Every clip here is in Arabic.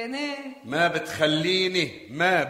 ما بتخليني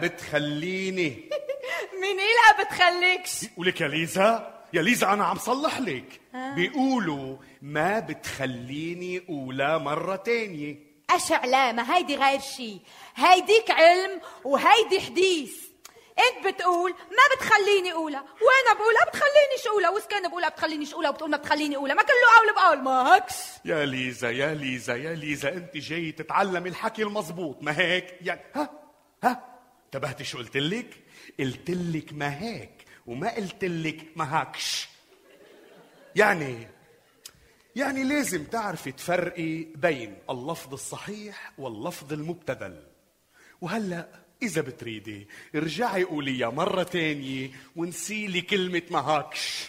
مين إلها بتخليكش؟ ولك يا ليزا أنا عم صلح لك. بيقولوا ما بتخليني أولى مرة تانية. أش علامة، هيدي غير شي، هيديك علم وهيدي حديث. انت بتقول ما بتخليني أولى، وانا بقولها بتخلينيش أولى، وسكان بقولها بتخلينيش أولى وبتقول ما بتخليني أولى، ما كله قول بقول ما هكش. يا ليزا انت جاي تتعلمي الحكي المزبوط ما هيك يعني. انتبهتي شو قلتلك؟ قلتلك ما هيك وما قلتلك ما هكش. يعني لازم تعرفي تفرقي بين اللفظ الصحيح واللفظ المبتذل. وهلأ إذا بتريدي ارجعي قوليها مرة تانية ونسيلي كلمة ما هكش.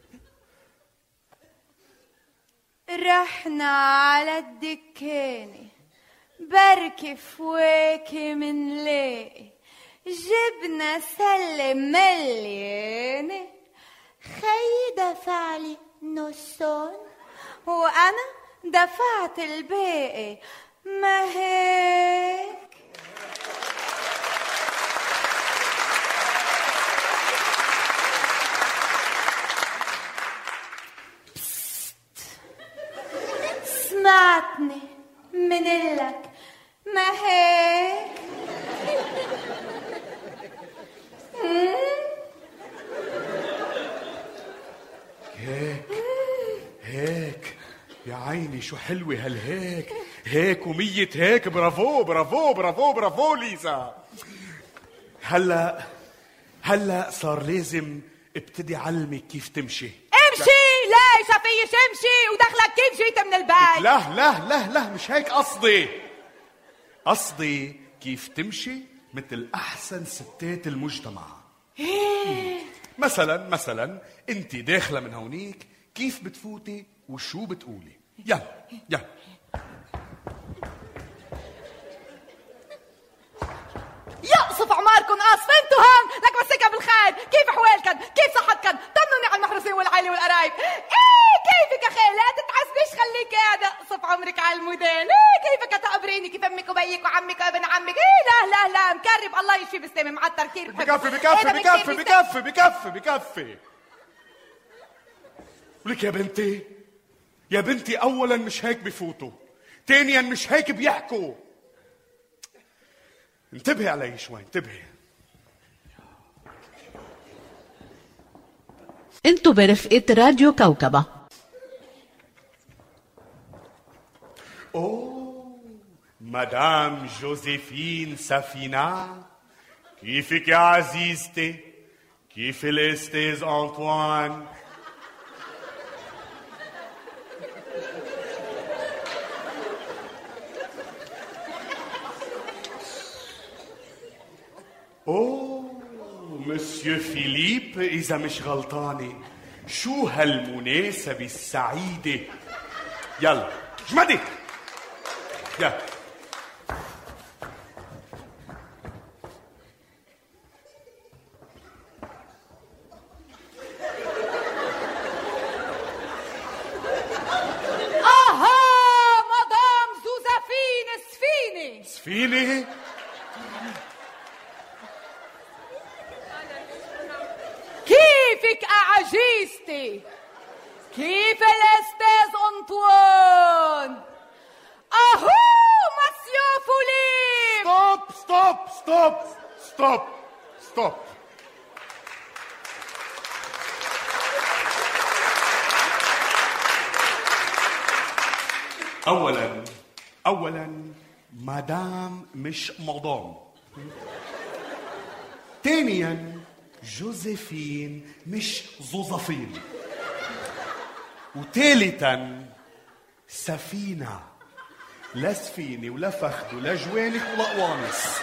رحنا على الدكانة بركي فواكه منلاقي، جبنا سلة مليانة، خي دفعلي نصون وأنا دفعت الباقي، ما هيك؟ سمعتني منلك ما هيك؟ هيك يا عيني شو حلوة هالهيك، هيك ومية هيك. برافو برافو برافو برافو ليزا. هلا صار لازم ابتدي علمك كيف تمشي. امشي؟ لا شفيش امشي ودخلك كيف جيت من البيت؟ لا مش هيك قصدي كيف تمشي مثل احسن ستات المجتمع. مثلا انت داخله من هونيك كيف بتفوتي وشو بتقولي. يلا يقصف عماركن فهمتوا هون؟ لك مسكها بالخير. كيف حوالكن؟ كيف صحتكن؟ طمنوني على المحروسين والعائلة والقرايب. كيفك يا خالة؟ لا تتعسبيش خليك قاعدة. قصف عمرك على الموديل. كيفك تقبريني كيف امك وبيك وعمك وابن عمك. لا مكرب الله يشفي بالسامي معطر كير. بكفي. ولك يا بنتي اولا مش هيك بفوتوا، ثانيا مش هيك بيحكوا. انتبهي علي شوي، انتبهي. انتوا برفقة راديو كوكبة. مدام جوزيفين سفينة، كيفك يا عزيزتي؟ كيف الاستاذ أنطوان؟ مسيو فيليب إذا مش غلطاني، شو هالمناسبة السعيدة. يلا جمدي يلا. مدام جوزيفين سفينة كيفك أعجيزتي؟ كيف الأستاذ أنطوان؟ مسيو فيليب. ستوب. اولا مدام مش مدام. ثانيا جوزيفين مش زوزفين. وثالثا سفينة، لا سفينة ولا فخد ولا جوانك ولا قوانص.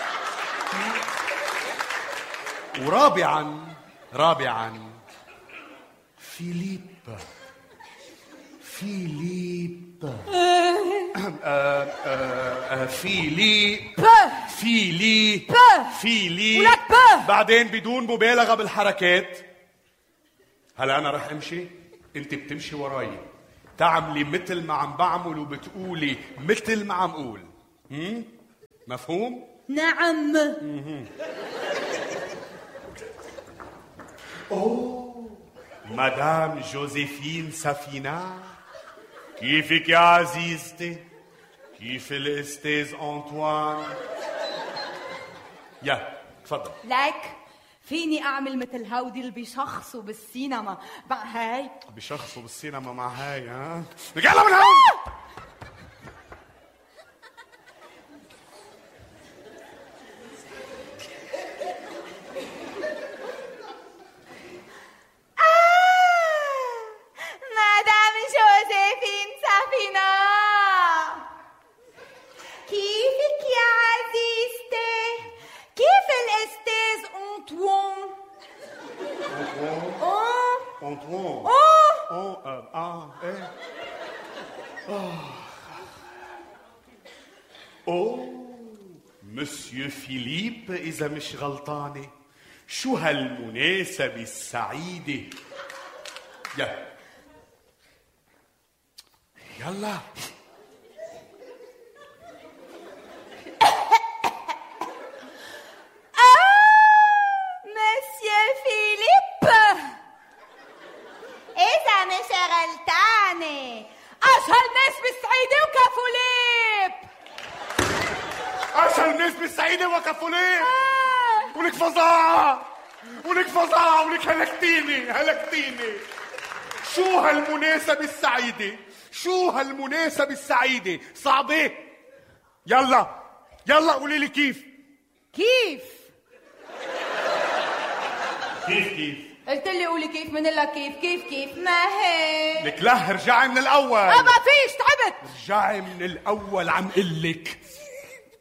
ورابعا فيليب بعدين بدون مبالغة بالحركات. هلا أنا رح أمشي، أنت بتمشي وراي، تعملي مثل ما عم بعمل وبتقولي مثل ما عم قول. مفهوم؟ نعم. مدام جوزيفين سفينة، كيفك يا عزيزتي؟ كيف الأستاذ أنطوان؟ يا تفضل. لك فيني اعمل مثل هودي اللي بيشخصوا بالسينما مع هاي؟ بشخصوا بالسينما مع هاي؟ ها يلا من هون. مدام جوزيفين سفينة، كيفك يا عزيزتي؟ كيف الأستاذ أنطوان؟ أنطوان. إيه. مسيو فيليب إذا مش غلطانة، شو هالمناسبة السعيدة؟ يلا مسيو فيليب، إذا مش غلطانة أشهر ناس بالسعيدة وكافوليب. أشهر ناس بالسعيدة وكفولين. ولك فظاعة، ولك فظاعة، ولك هلكتيني. شو هالمناسبة السعيدة؟ شو هالمناسبة السعيدة؟ صعبة؟ يلا قولي لي كيف؟ كيف؟ قلت لي قولي كيف، من لك كيف ما هيك؟ لك لا ارجعي من الأول. ما فيش، تعبت. ارجعي من الأول عم قلك.